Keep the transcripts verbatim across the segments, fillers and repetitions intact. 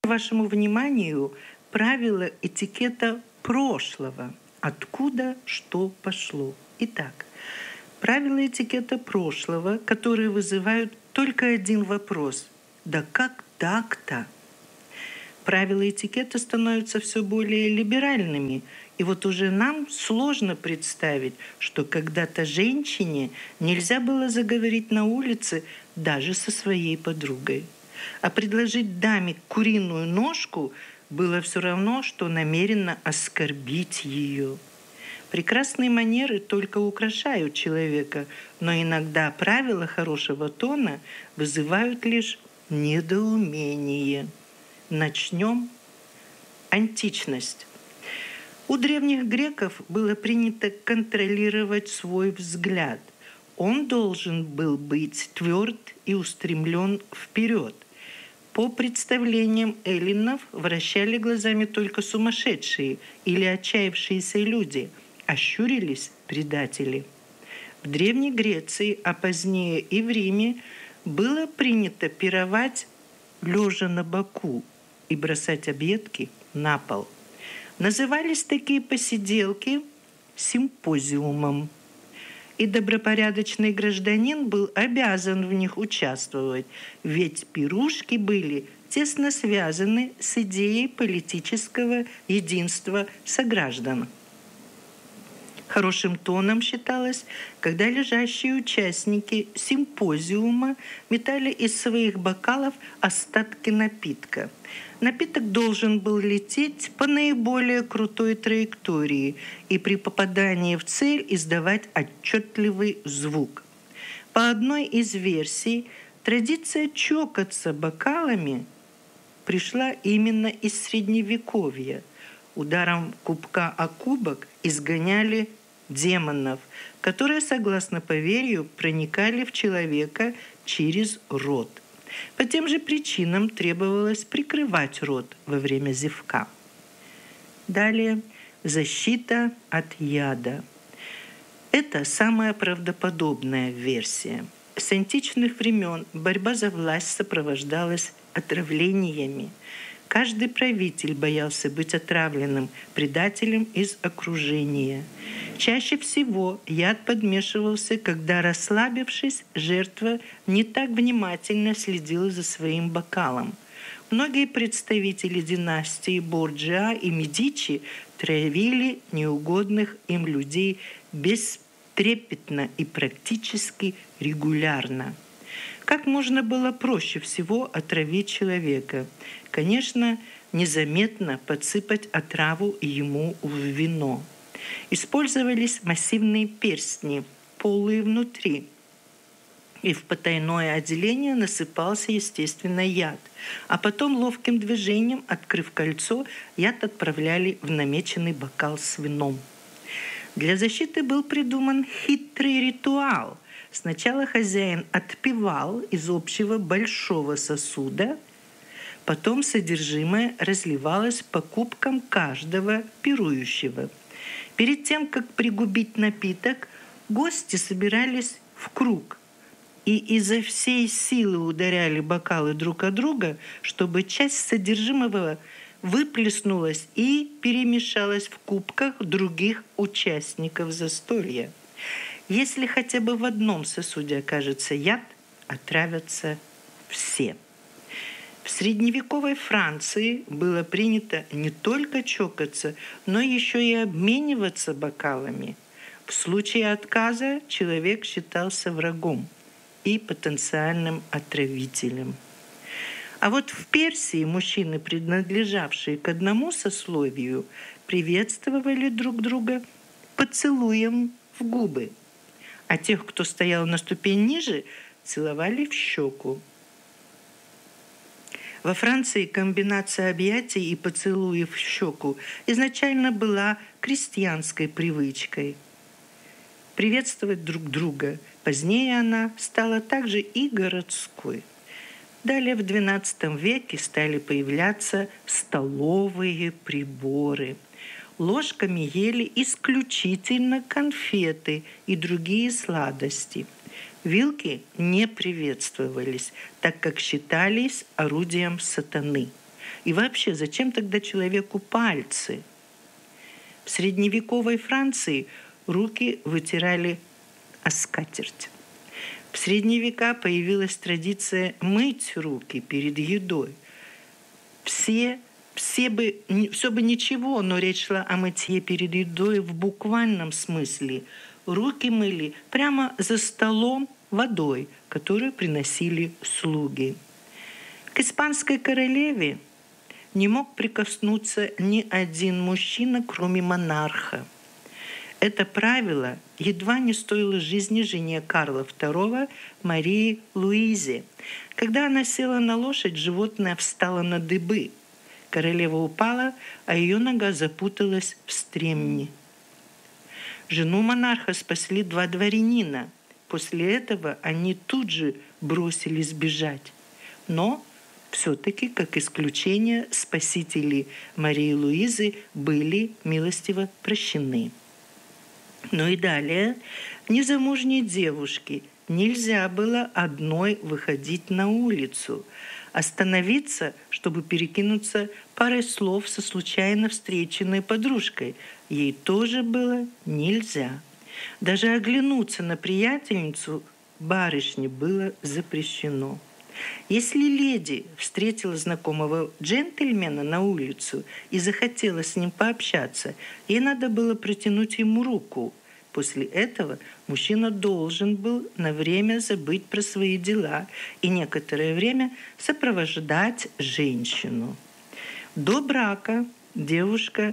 Вашему вниманию правила этикета прошлого. Откуда что пошло. Итак, правила этикета прошлого, которые вызывают только один вопрос. Да как так-то? Правила этикета становятся все более либеральными. И вот уже нам сложно представить, что когда-то женщине нельзя было заговорить на улице даже со своей подругой. А предложить даме куриную ножку было все равно, что намеренно оскорбить ее. Прекрасные манеры только украшают человека, но иногда правила хорошего тона вызывают лишь недоумение. Начнем. Античность. У древних греков было принято контролировать свой взгляд. Он должен был быть тверд и устремлен вперед. По представлениям эллинов вращали глазами только сумасшедшие или отчаявшиеся люди, а щурились предатели. В Древней Греции, а позднее и в Риме, было принято пировать лежа на боку и бросать объедки на пол. Назывались такие посиделки симпозиумом. И добропорядочный гражданин был обязан в них участвовать, ведь пирушки были тесно связаны с идеей политического единства сограждан. Хорошим тоном считалось, когда лежащие участники симпозиума метали из своих бокалов остатки напитка. Напиток должен был лететь по наиболее крутой траектории и при попадании в цель издавать отчетливый звук. По одной из версий, традиция чокаться бокалами пришла именно из Средневековья. Ударом кубка о кубок изгоняли демонов, которые, согласно поверью, проникали в человека через рот. По тем же причинам требовалось прикрывать рот во время зевка. Далее защита от яда. Это самая правдоподобная версия. С античных времен борьба за власть сопровождалась отравлениями. Каждый правитель боялся быть отравленным предателем из окружения. Чаще всего яд подмешивался, когда, расслабившись, жертва не так внимательно следила за своим бокалом. Многие представители династии Борджиа и Медичи травили неугодных им людей бестрепетно и практически регулярно. Как можно было проще всего отравить человека? Конечно, незаметно подсыпать отраву ему в вино. Использовались массивные перстни, полые внутри, и в потайное отделение насыпался, естественно, яд. А потом ловким движением, открыв кольцо, яд отправляли в намеченный бокал с вином. Для защиты был придуман хитрый ритуал. Сначала хозяин отпивал из общего большого сосуда, потом содержимое разливалось по кубкам каждого пирующего. Перед тем, как пригубить напиток, гости собирались в круг и изо всей силы ударяли бокалы друг о друга, чтобы часть содержимого выплеснулась и перемешалась в кубках других участников застолья. Если хотя бы в одном сосуде окажется яд, отравятся все. В средневековой Франции было принято не только чокаться, но еще и обмениваться бокалами. В случае отказа человек считался врагом и потенциальным отравителем. А вот в Персии мужчины, принадлежавшие к одному сословию, приветствовали друг друга поцелуем в губы, а тех, кто стоял на ступень ниже, целовали в щеку. Во Франции комбинация объятий и поцелуев в щеку изначально была крестьянской привычкой приветствовать друг друга. Позднее она стала также и городской. Далее в двенадцатом веке стали появляться столовые приборы. Ложками ели исключительно конфеты и другие сладости. Вилки не приветствовались, так как считались орудием сатаны. И вообще, зачем тогда человеку пальцы? В средневековой Франции руки вытирали о скатерть. В средние века появилась традиция мыть руки перед едой. Все, все бы, все бы ничего, но речь шла о мытье перед едой в буквальном смысле. Руки мыли прямо за столом водой, которую приносили слуги. К испанской королеве не мог прикоснуться ни один мужчина, кроме монарха. Это правило едва не стоило жизни жене Карла второго Марии Луизе. Когда она села на лошадь, животное встало на дыбы. Королева упала, а ее нога запуталась в стремне. Жену монарха спасли два дворянина. После этого они тут же бросились бежать. Но все-таки, как исключение, спасители Марии Луизы были милостиво прощены. Ну и далее, незамужней девушке нельзя было одной выходить на улицу, остановиться, чтобы перекинуться парой слов со случайно встреченной подружкой. Ей тоже было нельзя. Даже оглянуться на приятельницу барышне было запрещено. Если леди встретила знакомого джентльмена на улицу и захотела с ним пообщаться, ей надо было протянуть ему руку. После этого мужчина должен был на время забыть про свои дела и некоторое время сопровождать женщину. До брака девушка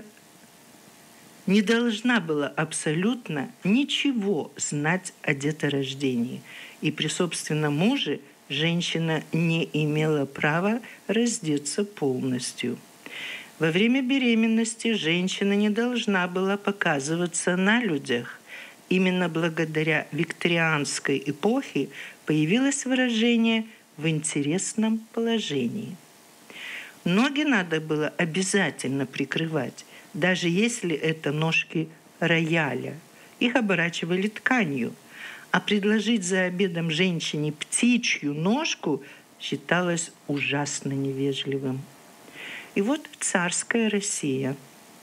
не должна была абсолютно ничего знать о деторождении, и при собственном муже женщина не имела права раздеться полностью. Во время беременности женщина не должна была показываться на людях. Именно благодаря викторианской эпохе появилось выражение «в интересном положении». Ноги надо было обязательно прикрывать, даже если это ножки рояля. Их оборачивали тканью. А предложить за обедом женщине птичью ножку считалось ужасно невежливым. И вот царская Россия.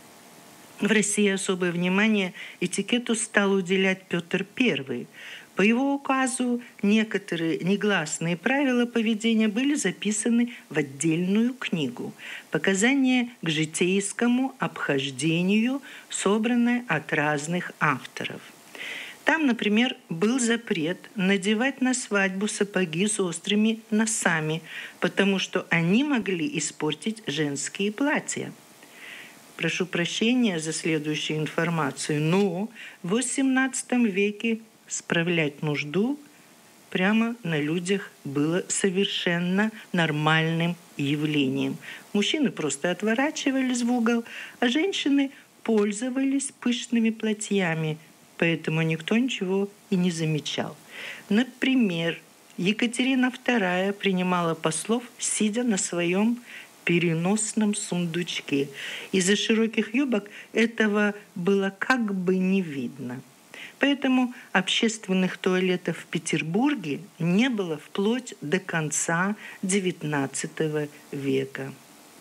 В России особое внимание этикету стал уделять Петр Первый. По его указу некоторые негласные правила поведения были записаны в отдельную книгу «Показания к житейскому обхождению», собранные от разных авторов. Там, например, был запрет надевать на свадьбу сапоги с острыми носами, потому что они могли испортить женские платья. Прошу прощения за следующую информацию, но в восемнадцатом веке справлять нужду прямо на людях было совершенно нормальным явлением. Мужчины просто отворачивались в угол, а женщины пользовались пышными платьями, поэтому никто ничего и не замечал. Например, Екатерина вторая принимала послов, сидя на своем переносном сундучке. Из-за широких юбок этого было как бы не видно. Поэтому общественных туалетов в Петербурге не было вплоть до конца девятнадцатого века.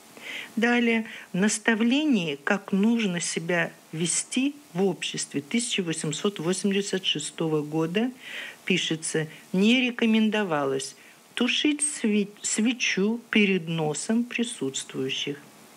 Далее, в наставлении, как нужно себя вести в обществе тысяча восемьсот восемьдесят шестого года, пишется, не рекомендовалось тушить свечу перед носом присутствующих.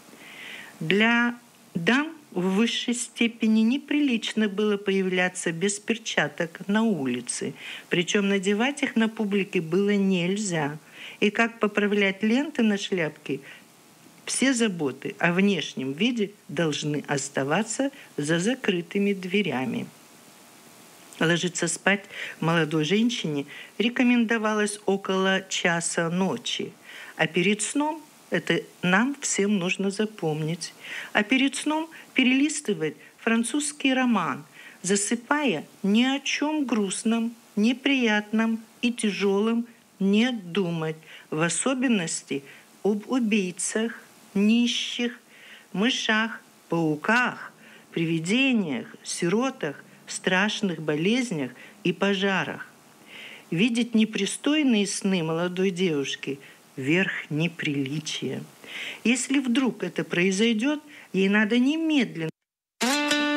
Для дам в высшей степени неприлично было появляться без перчаток на улице, причем надевать их на публике было нельзя. И как поправлять ленты на шляпке, все заботы о внешнем виде должны оставаться за закрытыми дверями. Ложиться спать молодой женщине рекомендовалось около часа ночи, а перед сном, это нам всем нужно запомнить, а перед сном перелистывать французский роман, засыпая ни о чем грустном, неприятном и тяжелом не думать, в особенности об убийцах, нищих, мышах, пауках, привидениях, сиротах, страшных болезнях и пожарах. Видеть непристойные сны молодой девушки верх неприличия. Если вдруг это произойдет, ей надо немедленно